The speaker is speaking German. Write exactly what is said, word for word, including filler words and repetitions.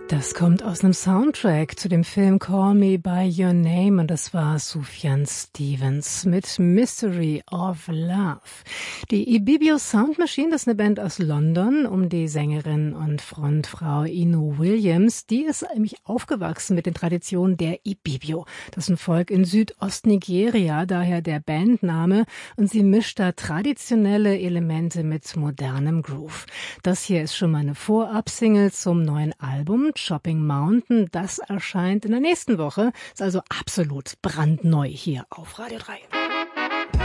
Das kommt aus einem Soundtrack zu dem Film Call Me By Your Name und das war Sufjan Stevens mit Mystery of Love. Die Ibibio Sound Machine, das ist eine Band aus London um die Sängerin und Frontfrau Inu Williams. Die ist nämlich aufgewachsen mit den Traditionen der Ibibio. Das ist ein Volk in Südostnigeria, daher der Bandname, und sie mischt da traditionelle Elemente mit modernem Groove. Das hier ist schon mal eine Vorab-Single zum neuen Album Chopping Mountain. Das erscheint in der nächsten Woche. Ist also absolut brandneu hier auf Radio drei.